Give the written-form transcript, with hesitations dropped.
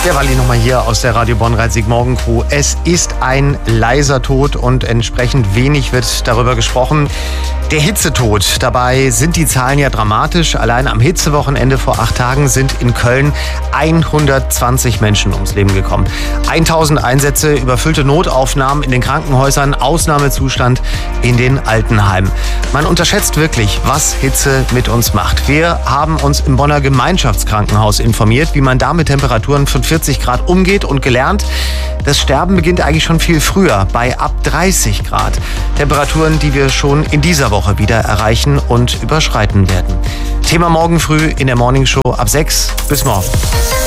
Der Walli nochmal hier aus der Radio Bonn-Rhein-Sieg-Morgen-Crew. Es ist ein leiser Tod und entsprechend wenig wird darüber gesprochen. Der Hitzetod. Dabei sind die Zahlen ja dramatisch. Allein am Hitzewochenende vor 8 Tagen sind in Köln 120 Menschen ums Leben gekommen. 1000 Einsätze, überfüllte Notaufnahmen in den Krankenhäusern, Ausnahmezustand in den Altenheimen. Man unterschätzt wirklich, was Hitze mit uns macht. Wir haben uns im Bonner Gemeinschaftskrankenhaus informiert, wie man da mit Temperaturen von 40 Grad umgeht und gelernt, das Sterben beginnt eigentlich schon viel früher, bei ab 30 Grad. Temperaturen, die wir schon in dieser Woche wieder erreichen und überschreiten werden. Thema morgen früh in der Morningshow ab 6. Bis morgen.